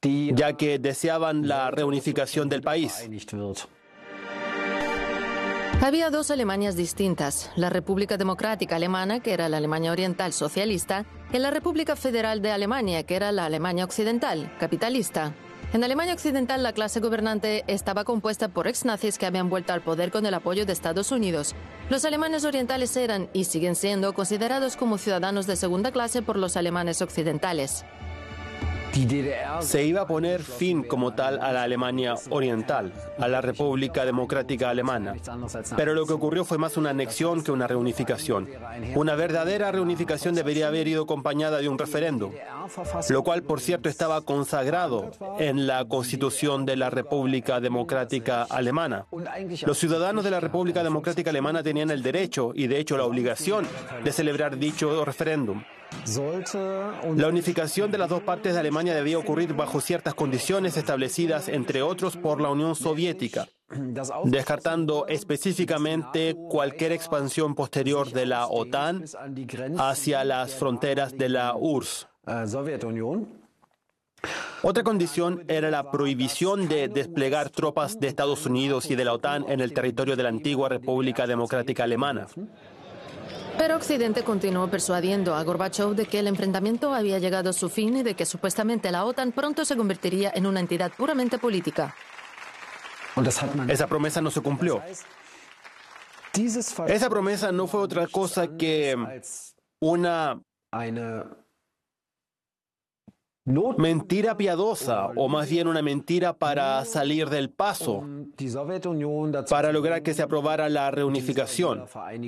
ya que deseaban la reunificación del país. Había dos Alemanias distintas, la República Democrática Alemana, que era la Alemania Oriental socialista, y la República Federal de Alemania, que era la Alemania Occidental, capitalista. En Alemania Occidental, la clase gobernante estaba compuesta por ex-nazis que habían vuelto al poder con el apoyo de Estados Unidos. Los alemanes orientales eran, y siguen siendo, considerados como ciudadanos de segunda clase por los alemanes occidentales. Se iba a poner fin como tal a la Alemania Oriental, a la República Democrática Alemana. Pero lo que ocurrió fue más una anexión que una reunificación. Una verdadera reunificación debería haber ido acompañada de un referéndum, lo cual, por cierto, estaba consagrado en la Constitución de la República Democrática Alemana. Los ciudadanos de la República Democrática Alemana tenían el derecho y, de hecho, la obligación de celebrar dicho referéndum. La unificación de las dos partes de Alemania debía ocurrir bajo ciertas condiciones establecidas, entre otros, por la Unión Soviética, descartando específicamente cualquier expansión posterior de la OTAN hacia las fronteras de la URSS. Otra condición era la prohibición de desplegar tropas de Estados Unidos y de la OTAN en el territorio de la antigua República Democrática Alemana. Pero Occidente continuó persuadiendo a Gorbachov de que el enfrentamiento había llegado a su fin y de que supuestamente la OTAN pronto se convertiría en una entidad puramente política. Esa promesa no se cumplió. Esa promesa no fue otra cosa que una mentira piadosa, o más bien una mentira para salir del paso, para lograr que se aprobara la reunificación.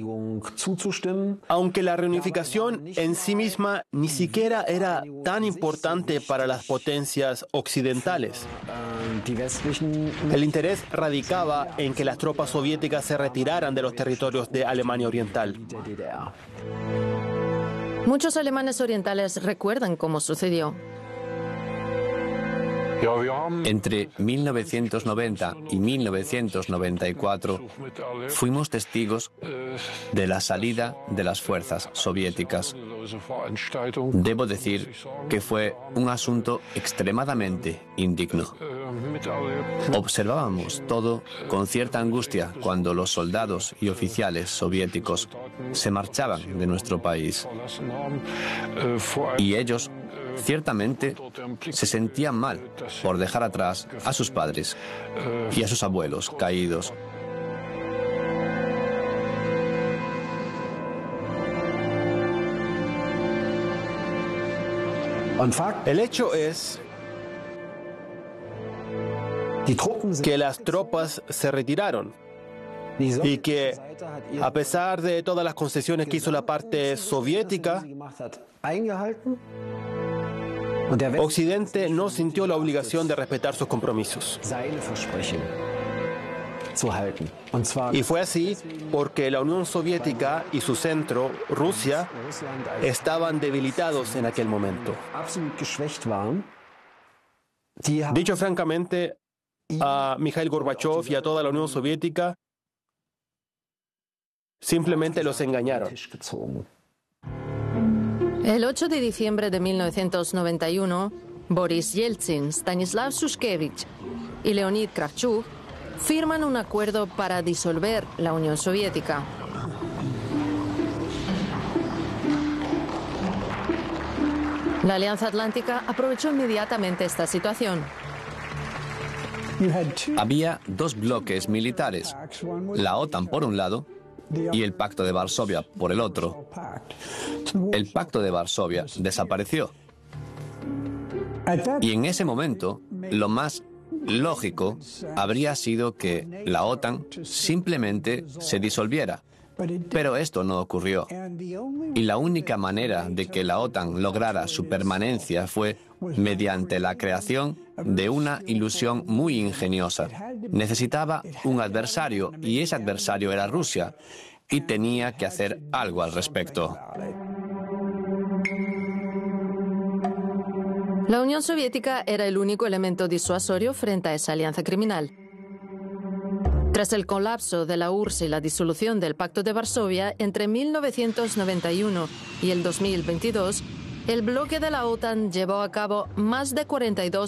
Aunque la reunificación en sí misma ni siquiera era tan importante para las potencias occidentales. El interés radicaba en que las tropas soviéticas se retiraran de los territorios de Alemania Oriental. Muchos alemanes orientales recuerdan cómo sucedió. Entre 1990 y 1994 fuimos testigos de la salida de las fuerzas soviéticas. Debo decir que fue un asunto extremadamente indigno. Observábamos todo con cierta angustia cuando los soldados y oficiales soviéticos se marchaban de nuestro país. Y ellos ciertamente se sentían mal por dejar atrás a sus padres y a sus abuelos caídos. El hecho es que las tropas se retiraron y que, a pesar de todas las concesiones que hizo la parte soviética, Occidente no sintió la obligación de respetar sus compromisos. Y fue así porque la Unión Soviética y su centro, Rusia, estaban debilitados en aquel momento. Dicho francamente, a Mikhail Gorbachov y a toda la Unión Soviética simplemente los engañaron. El 8 de diciembre de 1991, Boris Yeltsin, Stanislav Shushkevich y Leonid Kravchuk firman un acuerdo para disolver la Unión Soviética. La Alianza Atlántica aprovechó inmediatamente esta situación. Había dos bloques militares, la OTAN por un lado y el Pacto de Varsovia por el otro. El Pacto de Varsovia desapareció. Y en ese momento, lo más lógico habría sido que la OTAN simplemente se disolviera. Pero esto no ocurrió. Y la única manera de que la OTAN lograra su permanencia fue mediante la creación de una ilusión muy ingeniosa. Necesitaba un adversario y ese adversario era Rusia y tenía que hacer algo al respecto. La Unión Soviética era el único elemento disuasorio frente a esa alianza criminal. Tras el colapso de la URSS y la disolución del Pacto de Varsovia, entre 1991 y el 2022, el bloque de la OTAN llevó a cabo más de 42